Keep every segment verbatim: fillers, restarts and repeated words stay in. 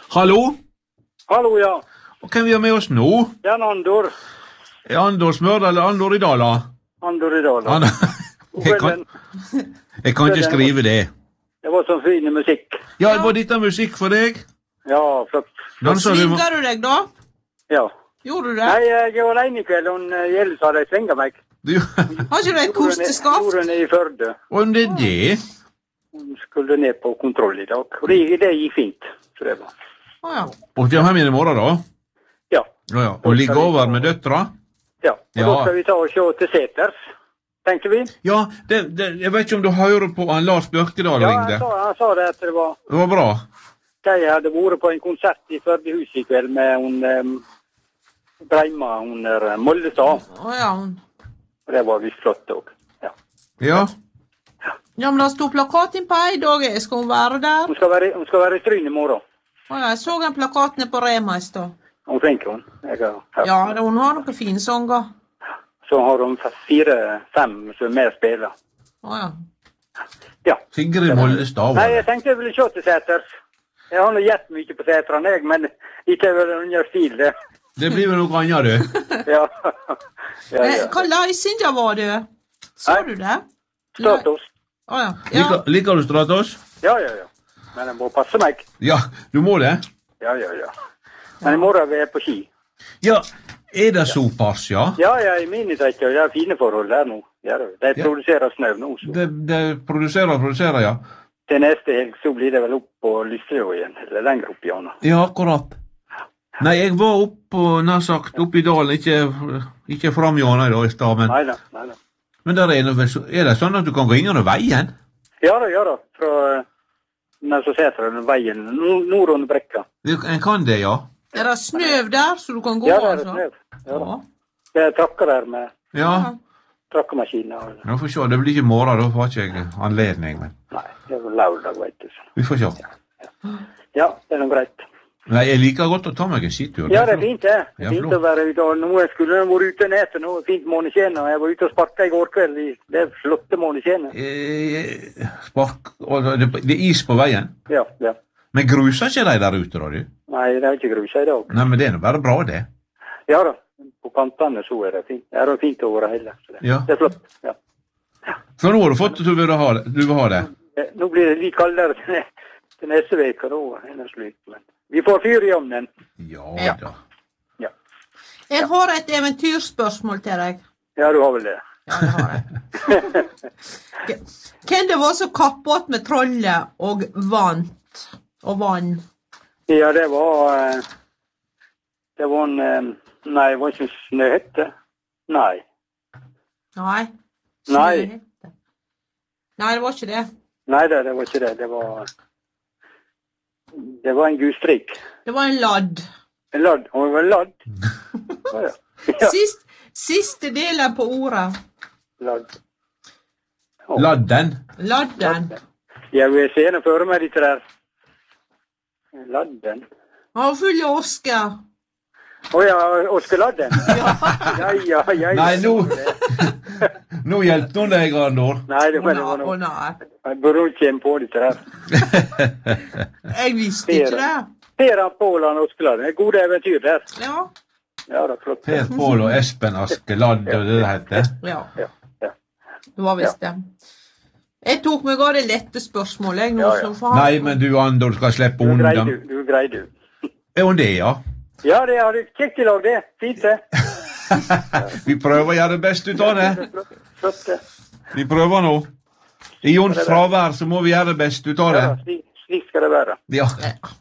Hallo? Hallo, ja. Og hvem vi har med oss nå? Det er Andor. Er Andor Smør eller Andor i Dala? Andor i Dala. Andor. Jeg kan, jeg kan ikke skrive det. Det var sånn fin musikk. Ja, var dette musikk for deg? Ja, flott. Svinger du deg da? Ja. Gjorde du det? Nei, jeg var alene i kveld, og Gjelles hadde svinget meg. Du... Har ikke du et kosteskaft? Gjorde i Førde. Og det er det? Hun skulle ned på kontroll i dag. Og det, det gikk fint. Så det var. Å ja. Og til hjem i morgen da? Ja. Ja, ja. Og ligge over med døtra? Ja. Og Ja. da skal vi ta og se til Seters, tenkte vi. Ja, det, det, jeg vet ikke om du hører på han Lars Bjørkedal Ja, ringde. han sa, han sa det at det var... Det var bra. Jeg hadde vært på en konsert i Førdehuset i kveld med hun um, Breima, hun er Mollestad. Å ja. Og det var visst flott også. Ja. Ja. Ja, men det stod plakat inn på ei dag. Skal hun være der? Hun skal være, hun skal være i Stryn i morgen. Å ja, jeg så en plakat nede på Rema i stad. Hun tenker hun. Jeg har hørt. Ja, hun har noen fine sanger. Så har hun fire, fem som er med og spiller. Å ja. Ja. Sigrid Mollestad. Nei, jeg tenkte jeg ville se til Seters. Jeg har nå gjett mye på Seteren, jeg, men ikke vel under stil, det. Det blir vel noe annet, du. Ja. Ja, Eh, ja. Hva leisinja var du? Så Nei. du det? Stratos. Å ja. Ja. Liker, liker du Stratos? Ja, ja, ja. Men jeg må passe meg. Ja, du må det. Ja, ja, ja. Men i morgen er vi på ski. Ja, er det såpass, ja? Ja, ja, i minitrekker, det er fine forhold der nå. Ja, de Ja. produserer snø nå, så. Det, det produserer og produserer, ja. Til neste helg så blir det vel opp på Lysterøy igjen, eller lenger opp i Anna. Ja, akkurat. Nei, jeg var opp på, nær sagt, oppe i dalen, ikke, ikke frem i Anna i dag i stad, men, Neida, neida. men der er, det vel så, er det sånn at du kan gå inn under veien? Ja da, ja da. Fra når så setter den veien nord- nord under brekka. Du- En kan det, ja. Er det snøv der, så du kan gå? Ja, det er det altså? snø. Ja, da. Ja. Det er trakker der med Ja, trakkemaskiner. ja får se, det blir ikke morgen, da får ikke jeg anledning, men Nei, det er vel lørdag, vet du. så. vi får se. Ja, det er noe greit. Nei, jeg liker godt å ta meg en skittur. Ja, det er fint det. Det Ja, er fint flott. å være ute. Og nå jeg skulle jeg vært ute netter nå, fint måneskjene. Og jeg var ute og sparket i går kveld i det flotte måneskjene. Eh, spark, og det, det er is på veien. Ja, ja. Men gruser ikke de der ute, da, du? Nei, det er ikke grusa i dag. Nei, men det er nå bare bra, det. Ja da, på kantene så er det fint. Det er fint over hele. Så det, Ja. det er flott, ja. Så nå har du fått at du vil ha det. Du vil ha det. Eh, Nå blir det litt kaldere til, ne- til neste veka da. enn det slik, Men vi får fyr i ovnen. Ja da. Ja. Jeg har et eventyrspørsmål til deg. Ja, du har vel det. Ja, det har jeg. Hvem det var som kappåt med trollet og vant? Og vann? Ja, det var eh, Det var en eh, Nei, det var ikke Snøhette. Nei. Nei. Nei. Snøhette. Nei, det var ikke det. Nei, det, det var ikke det. Det var Det var en gusstrik. Det var en ladd. En ladd. Og det var en ladd. Ja, ja. Ja, Sist, siste delen på ordet. ladd. Ladden. Ladden. Jeg vil se henne føre meg dette der. Ladden. Han var full av oske. Å ja, Oskeladden. Ja, ja, ja. ja Nei, nå det- Nå hjelpte hun deg, Andor. Nei, det Å var, det nei, var å noe. nei. Jeg burde ikke komme på dette der. Jeg visste ikke det. Per og Pål og Oskeladden. Det er gode eventyr der. Ja. Ja, det er flott. Per Pål og Espen Askeladd, og det det heter. Ja, Ja, ja. det var visst det. Jeg tok meg av det lette spørsmålet, jeg, nå, Ja, ja. som for han- Nei, men du, Andor, skal slippe Du greier unna. du. Du greier du. Er hun det, ja? Ja, det har du kjekt i lag, det. Fint, det. Vi prøver å gjøre det beste ut av det. Flott, flott det. Vi prøver nå. I Jons fravær så må vi gjøre det beste ut av Ja, det. da, slik, slik skal det være. Ja.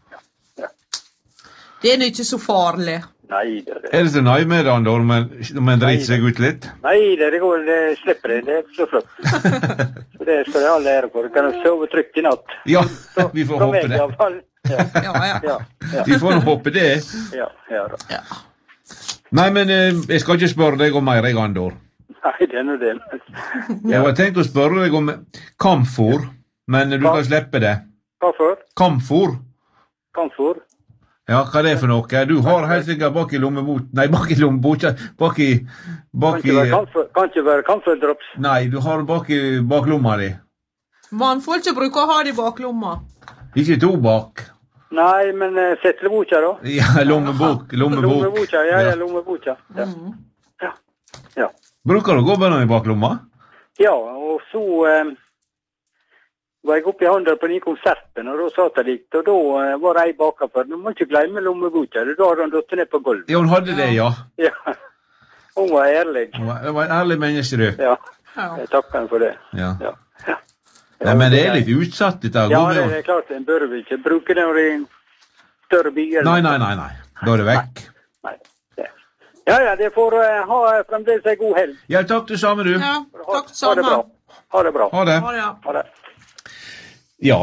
Det er nå ikke så farlig. Nei, det er det. Er det så nøye med det, Andor, men om en driter seg ut litt? Nei, det, det går, det slipper det. Det er så flott. Så det skal jeg ha lære for. Du kan sove trygt i natt. Ja, Så, vi får fra håpe meg i det. hvert fall. Ja, Ja, ja. ja, ja, Vi får håpe det. ja, ja da. ja. Nei, men eh, jeg skal ikke spørre deg om mer, jeg, Andor. Nei, det er nå det. Jeg har tenkt å spørre deg om kamfor, men du kan slippe det. Hva for? Kamfor? Kamfor? Ja, hva er det for noe? Du har helt sikkert bak i lommebot... Nei, bak i lommeboka... Bak i... Kan Bak ikke være i... kamfer- kan ikke være kamferdrops. Nei, du har bak i baklomma di. Mannfolk bruker å ha det i baklomma. Ikke to bak. Nei, men uh, settleboka da? Ja, lommebok, lommebok. Lommeboka, ja, ja, lommeboka. Ja. Mm. Ja. Ja. Bruker du gåbønene i baklomma? Ja, og så um, var jeg oppe i handel på den konserten, og da satt jeg litt, og da uh, var jeg bakafor. Du må ikke glemme lommeboka, da hadde han døtt ned på gulvet. Ja, hun hadde det, ja. Ja, hun var ærlig. Hun var, hun var en ærlig menneske, du. Ja, Ja. jeg takker henne for det. Ja. Ja. Ja. Nei, men det er litt utsatt, dette. Ja, Gåbønene. det er klart, en bør vi ikke bruke det når det er en større byer. Nei, nei, nei, nei. Da er det vekk. Nei. Det. Ja, ja, det får uh, ha fremdeles en god helg. Ja, takk det samme, du. Ja, Ha, takk ha det samme. bra. Ha det bra. Ha det. Ha det. Ha det. Ja.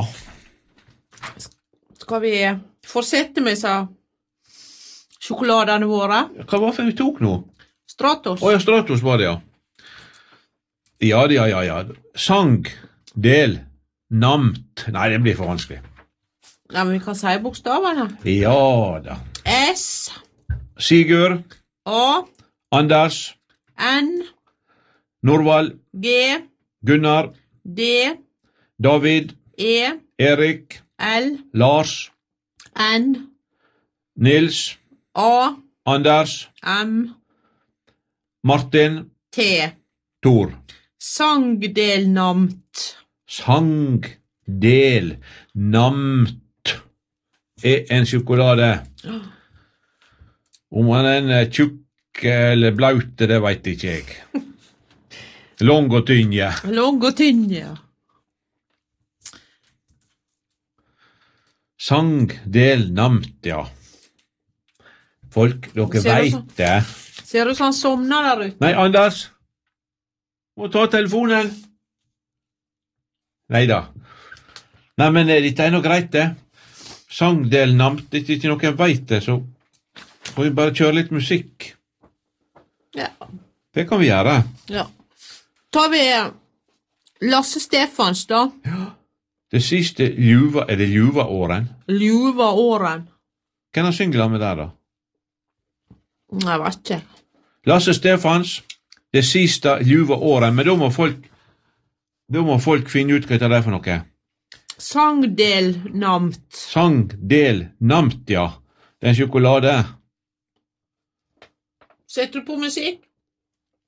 Skal vi fortsette med så sjokoladene våre? Hva var det for vi tok nå? Stratos. Å ja, Stratos var det, ja. Ja, ja, ja, ja. Sang, del, namt. Nei, det blir for vanskelig. Ja, men vi kan si bokstavene. Ja da. S, Sigurd, A, Anders, N, Norvald, G, Gunnar, D, David, E, Erik, L, Lars, N, Nils, A, Anders, M, Martin, T. Tor. Sangdelnamt. Sang, del, namt er en sjokolade. Om han er en tjukk eller blaute, det vet ikke jeg. Lang og tynn, ja. Lang og tynn, ja. Sang, del, namt, ja. Folk, dere Ser du vet så- det. Ser du sånn somner der ute? Nei, Anders, må ta telefonen. Neida. Nei, men eh, dette er noe greit, det. Sang, del, namt, det er ikke noe jeg vet det, så får vi bare kjøre litt musikk. Ja. Det kan vi gjøre. Ja. Tar vi Lasse Stefans, da. Det siste ljuva, er det ljuva-åren? Ljuva åren. Hvem har synger med der, da? Jeg vet ikke. Lasse Stefans, det siste ljuva-åren, men da må folk da må folk finne ut hva det er for noe. Sangdelnamt. Sang, del, namt, ja. Det er en sjokolade. Setter du på musikk?